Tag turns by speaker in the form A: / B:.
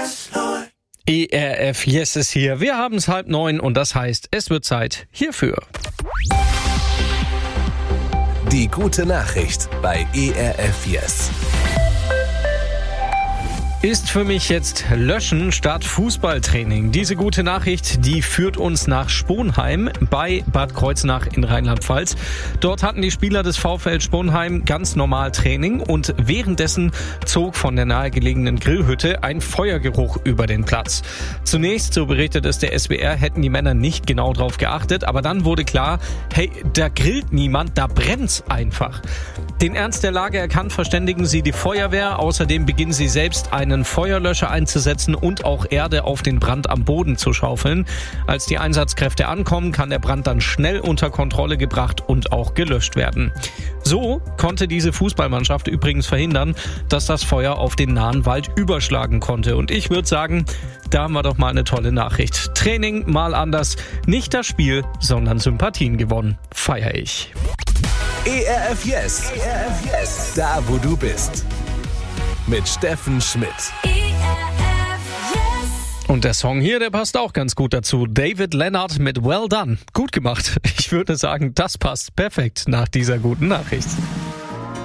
A: ERF Yes ist hier. Wir haben es 8:30 und das heißt, es wird Zeit hierfür.
B: Die gute Nachricht bei ERF Yes.
A: Ist für mich jetzt Löschen statt Fußballtraining. Diese gute Nachricht, die führt uns nach Sponheim bei Bad Kreuznach in Rheinland-Pfalz. Dort hatten die Spieler des VfL Sponheim ganz normal Training und währenddessen zog von der nahegelegenen Grillhütte ein Feuergeruch über den Platz. Zunächst, so berichtet es der SWR, hätten die Männer nicht genau drauf geachtet, aber dann wurde klar, hey, da grillt niemand, da brennt's einfach. Den Ernst der Lage erkannt, verständigen sie die Feuerwehr. Außerdem beginnen sie selbst einen Feuerlöscher einzusetzen und auch Erde auf den Brand am Boden zu schaufeln. Als die Einsatzkräfte ankommen, kann der Brand dann schnell unter Kontrolle gebracht und auch gelöscht werden. So konnte diese Fußballmannschaft übrigens verhindern, dass das Feuer auf den nahen Wald überschlagen konnte. Und ich würde sagen, da haben wir doch mal eine tolle Nachricht. Training mal anders. Nicht das Spiel, sondern Sympathien gewonnen. Feier ich.
B: ERF Yes. ERF Yes. Da, wo du bist. Mit Steffen Schmidt.
A: Und der Song hier, der passt auch ganz gut dazu. David Leonard mit Well Done. Gut gemacht. Ich würde sagen, das passt perfekt nach dieser guten Nachricht.